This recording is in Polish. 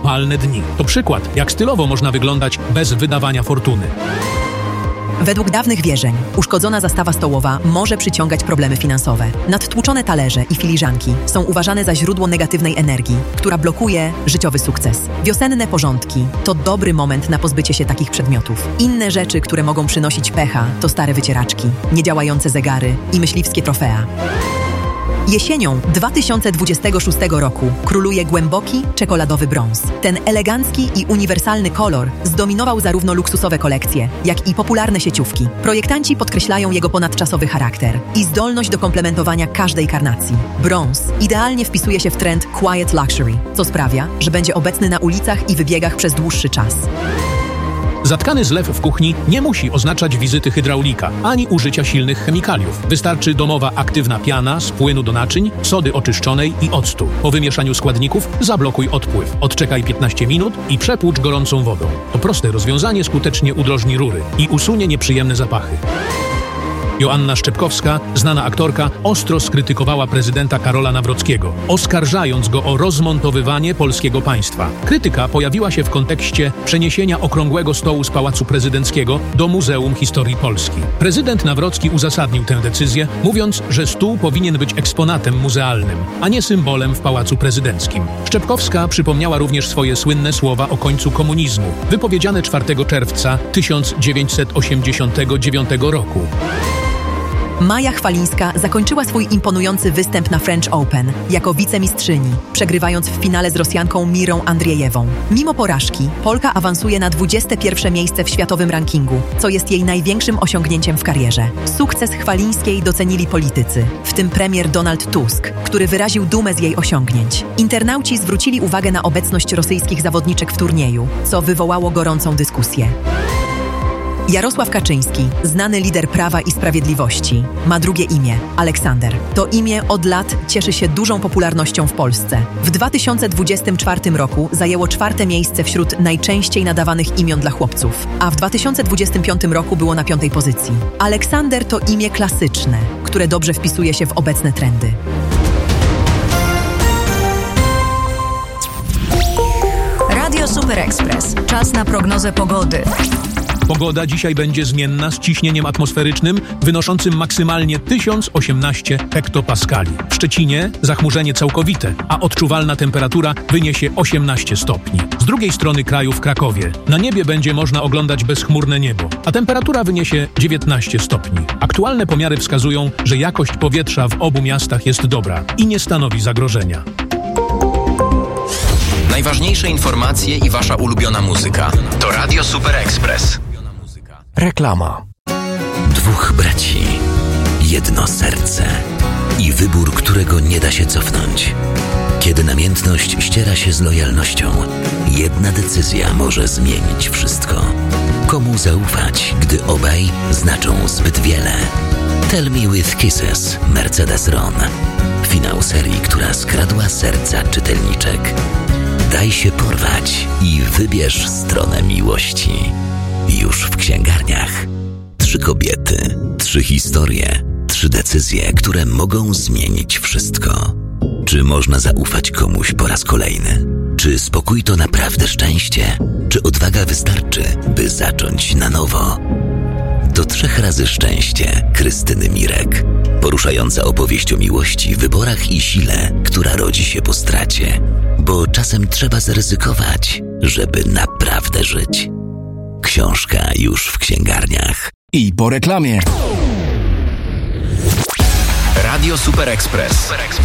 upalne dni. To przykład, jak stylowo można wyglądać bez wydawania fortuny. Według dawnych wierzeń uszkodzona zastawa stołowa może przyciągać problemy finansowe. Nadtłuczone talerze i filiżanki są uważane za źródło negatywnej energii, która blokuje życiowy sukces. Wiosenne porządki to dobry moment na pozbycie się takich przedmiotów. Inne rzeczy, które mogą przynosić pecha, to stare wycieraczki, niedziałające zegary i myśliwskie trofea. Jesienią 2026 roku króluje głęboki, czekoladowy brąz. Ten elegancki i uniwersalny kolor zdominował zarówno luksusowe kolekcje, jak i popularne sieciówki. Projektanci podkreślają jego ponadczasowy charakter i zdolność do komplementowania każdej karnacji. Brąz idealnie wpisuje się w trend quiet luxury, co sprawia, że będzie obecny na ulicach i wybiegach przez dłuższy czas. Zatkany zlew w kuchni nie musi oznaczać wizyty hydraulika, ani użycia silnych chemikaliów. Wystarczy domowa aktywna piana z płynu do naczyń, sody oczyszczonej i octu. Po wymieszaniu składników zablokuj odpływ. Odczekaj 15 minut i przepłucz gorącą wodą. To proste rozwiązanie skutecznie udrożni rury i usunie nieprzyjemne zapachy. Joanna Szczepkowska, znana aktorka, ostro skrytykowała prezydenta Karola Nawrockiego, oskarżając go o rozmontowywanie polskiego państwa. Krytyka pojawiła się w kontekście przeniesienia okrągłego stołu z Pałacu Prezydenckiego do Muzeum Historii Polski. Prezydent Nawrocki uzasadnił tę decyzję, mówiąc, że stół powinien być eksponatem muzealnym, a nie symbolem w Pałacu Prezydenckim. Szczepkowska przypomniała również swoje słynne słowa o końcu komunizmu, wypowiedziane 4 czerwca 1989 roku. Maja Chwalińska zakończyła swój imponujący występ na French Open jako wicemistrzyni, przegrywając w finale z Rosjanką Mirą Andrzejewą. Mimo porażki, Polka awansuje na 21. miejsce w światowym rankingu, co jest jej największym osiągnięciem w karierze. Sukces Chwalińskiej docenili politycy, w tym premier Donald Tusk, który wyraził dumę z jej osiągnięć. Internauci zwrócili uwagę na obecność rosyjskich zawodniczek w turnieju, co wywołało gorącą dyskusję. Jarosław Kaczyński, znany lider Prawa i Sprawiedliwości, ma drugie imię – Aleksander. To imię od lat cieszy się dużą popularnością w Polsce. W 2024 roku zajęło 4. miejsce wśród najczęściej nadawanych imion dla chłopców, a w 2025 roku było na 5. pozycji. Aleksander to imię klasyczne, które dobrze wpisuje się w obecne trendy. Radio Super Express. Czas na prognozę pogody. Pogoda dzisiaj będzie zmienna z ciśnieniem atmosferycznym wynoszącym maksymalnie 1018 hektopaskali. W Szczecinie zachmurzenie całkowite, a odczuwalna temperatura wyniesie 18 stopni. Z drugiej strony kraju w Krakowie na niebie będzie można oglądać bezchmurne niebo, a temperatura wyniesie 19 stopni. Aktualne pomiary wskazują, że jakość powietrza w obu miastach jest dobra i nie stanowi zagrożenia. Najważniejsze informacje i wasza ulubiona muzyka to Radio Super Express. Reklama. 2 braci, jedno serce i wybór, którego nie da się cofnąć. Kiedy namiętność ściera się z lojalnością, jedna decyzja może zmienić wszystko. Komu zaufać, gdy obaj znaczą zbyt wiele? Tell Me With Kisses, Mercedes Ron. Finał serii, która skradła serca czytelniczek. Daj się porwać i wybierz stronę miłości. Już w księgarniach. 3 kobiety, 3 historie, 3 decyzje, które mogą zmienić wszystko. Czy można zaufać komuś po raz kolejny? Czy spokój to naprawdę szczęście? Czy odwaga wystarczy, by zacząć na nowo? Do 3 razy szczęście Krystyny Mirek. Poruszająca opowieść o miłości, wyborach i sile, która rodzi się po stracie. Bo czasem trzeba zaryzykować, żeby naprawdę żyć. Książka już w księgarniach. I po reklamie. Radio Super Express.